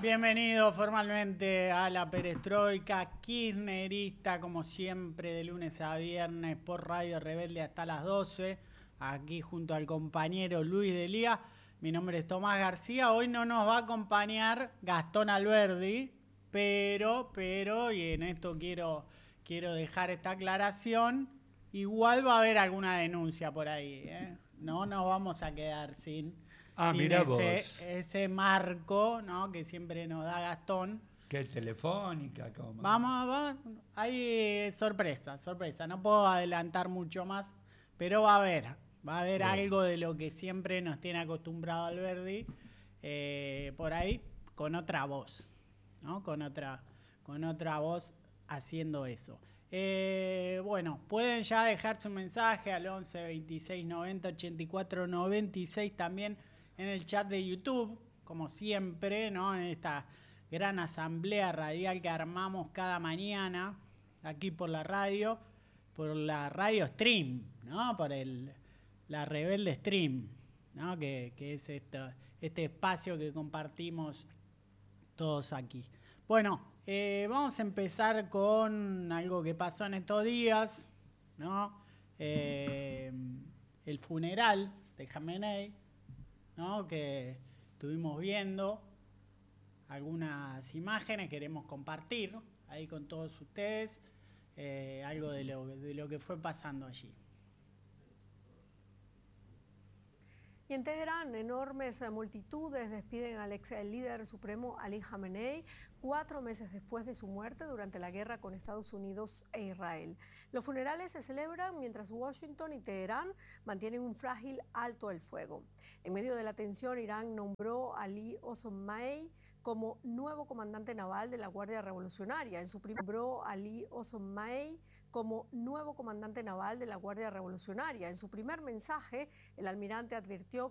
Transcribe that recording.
Bienvenido formalmente a la perestroika kirchnerista, como siempre, de lunes a viernes por Radio Rebelde hasta las 12, aquí junto al compañero Luis Delía. Mi nombre es Tomás García. Hoy no nos va a acompañar Gastón Alberdi, pero, y en esto quiero dejar esta aclaración, igual va a haber alguna denuncia por ahí, ¿eh? No nos vamos a quedar sin Mirá vos. ese marco, ¿no?, que siempre nos da Gastón. ¿Qué telefónica? ¿Cómo? Vamos, hay sorpresa. No puedo adelantar mucho más, pero va a haber Bueno, algo de lo que siempre nos tiene acostumbrado Alberdi, por ahí, con otra voz, ¿no? Con otra voz haciendo eso. Bueno, pueden ya dejar su mensaje al 11 26 90 84 96, también en el chat de YouTube, como siempre, ¿no? En esta gran asamblea radial que armamos cada mañana aquí por la radio stream, ¿no? Por la Rebelde Stream, ¿no? Que es este espacio que compartimos todos aquí. Bueno, vamos a empezar con algo que pasó en estos días, ¿no? El funeral de Jamenei, ¿no? Que estuvimos viendo algunas imágenes, queremos compartir ahí con todos ustedes algo de lo que fue pasando allí. Y en Teherán, enormes multitudes despiden al ex líder supremo Ali Jamenei 4 meses después de su muerte durante la guerra con Estados Unidos e Israel. Los funerales se celebran mientras Washington y Teherán mantienen un frágil alto el fuego. En medio de la tensión, Irán nombró a Ali Osunmei como nuevo comandante naval de la Guardia Revolucionaria. En su primer mensaje, el almirante advirtió